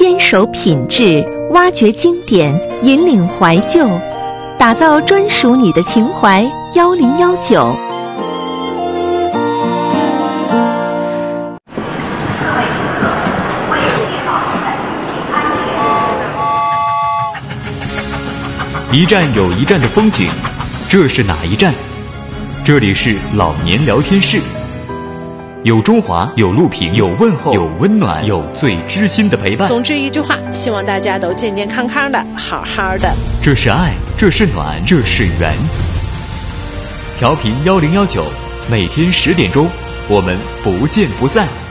坚守品质，挖掘经典，引领怀旧，打造专属你的情怀。1019。 一站有一站的风景，这是哪一站？这里是老年聊天室，有中华，有录屏，有问候，有温暖，有最知心的陪伴。 总之一句话，希望大家都健健康康的，好好的。 这是爱，这是暖，这是缘。调频1019，每天10点钟，我们不见不散。